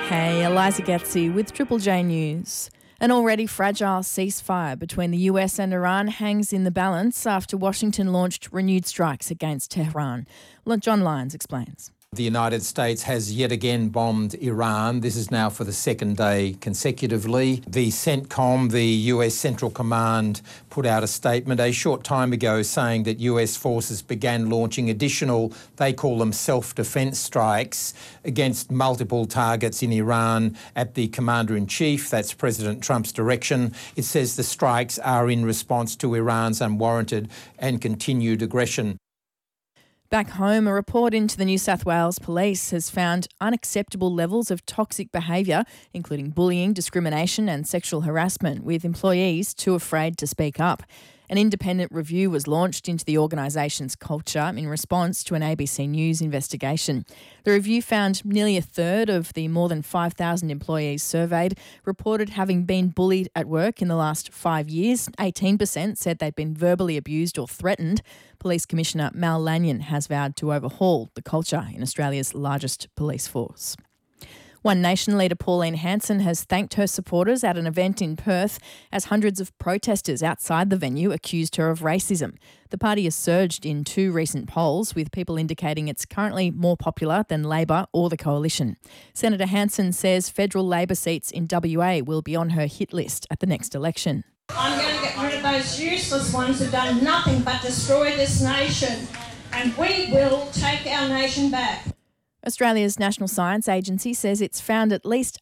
Hey, Eliza Getzi with Triple J News. An already fragile ceasefire between the US and Iran hangs in the balance after Washington launched renewed strikes against Tehran. John Lyons explains. The United States has yet again bombed Iran. This is now for the second day consecutively. The CENTCOM, the US Central Command, put out a statement a short time ago saying that US forces began launching additional, they call them self-defence strikes, against multiple targets in Iran at the Commander-in-Chief. That's President Trump's direction. It says the strikes are in response to Iran's unwarranted and continued aggression. Back home, a report into the New South Wales Police has found unacceptable levels of toxic behaviour, including bullying, discrimination and sexual harassment, with employees too afraid to speak up. An independent review was launched into the organisation's culture in response to an ABC News investigation. The review found nearly a third of the more than 5,000 employees surveyed reported having been bullied at work in the last 5 years. 18% said they'd been verbally abused or threatened. Police Commissioner Mal Lanyon has vowed to overhaul the culture in Australia's largest police force. One Nation leader Pauline Hanson has thanked her supporters at an event in Perth as hundreds of protesters outside the venue accused her of racism. The party has surged in 2 recent polls, with people indicating it's currently more popular than Labor or the Coalition. Senator Hanson says federal Labor seats in WA will be on her hit list at the next election. I'm going to get rid of those useless ones who've done nothing but destroy this nation, and we will take our nation back. Australia's National Science Agency says it's found at least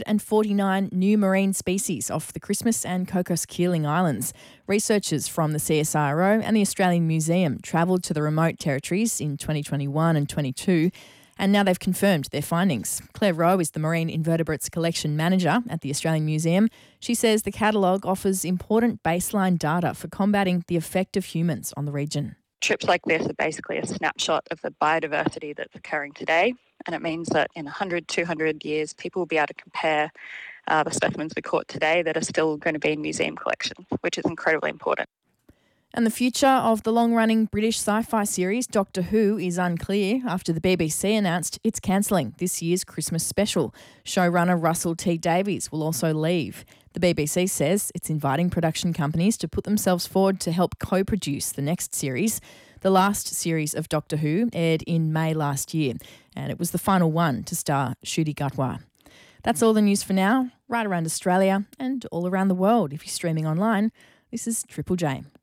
149 new marine species off the Christmas and Cocos Keeling Islands. Researchers from the CSIRO and the Australian Museum travelled to the remote territories in 2021 and 22, and now they've confirmed their findings. Claire Rowe is the Marine Invertebrates Collection Manager at the Australian Museum. She says the catalogue offers important baseline data for combating the effect of humans on the region. Trips like this are basically a snapshot of the biodiversity that's occurring today, and it means that in 100, 200 years, people will be able to compare the specimens we caught today that are still going to be in museum collections, which is incredibly important. And the future of the long-running British sci-fi series Doctor Who is unclear after the BBC announced it's cancelling this year's Christmas special. Showrunner Russell T Davies will also leave. The BBC says it's inviting production companies to put themselves forward to help co-produce the next series. The last series of Doctor Who aired in May last year, and it was the final one to star Ncuti Gatwa. That's all the news for now, right around Australia and all around the world. If you're streaming online, this is Triple J.